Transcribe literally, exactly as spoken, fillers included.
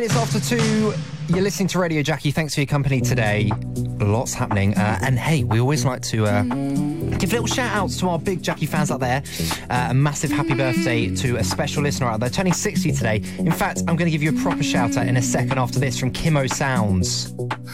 It's after two. You're listening to Radio Jackie. Thanks for your company today. Lots happening. Uh, and hey, we always like to uh, give little shout outs to our big Jackie fans out there. Uh, a massive happy birthday to a special listener out there, turning sixty today. In fact, I'm going to give you a proper shout out in a second after this from Kimo Sounds.